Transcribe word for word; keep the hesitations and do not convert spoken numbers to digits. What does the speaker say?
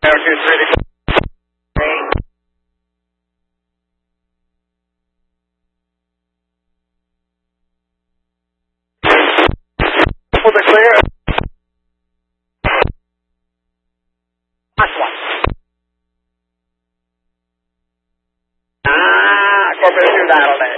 two three to Hold it clear. Last one. Ah, corporate two dial